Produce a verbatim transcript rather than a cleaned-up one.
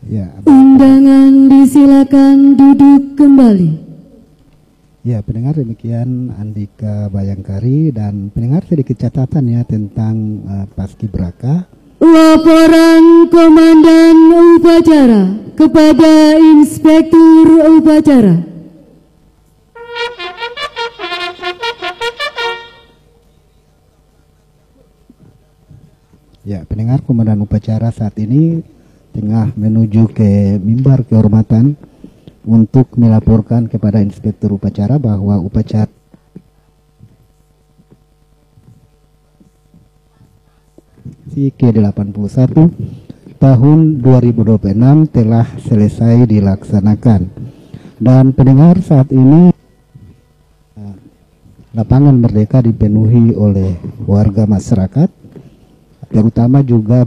Ya. Undangan disilakan duduk kembali. Ya, pendengar, demikian Andika Bayangkari, dan pendengar sedikit catatan ya tentang uh, Paskibraka. Laporan Komandan Upacara kepada Inspektur Upacara. Ya, pendengar, Komandan Upacara saat ini tengah menuju ke mimbar kehormatan untuk melaporkan kepada Inspektur Upacara bahwa upacara ke delapan puluh satu tahun dua ribu dua puluh enam telah selesai dilaksanakan. Dan pendengar, saat ini lapangan Merdeka dipenuhi oleh warga masyarakat, terutama juga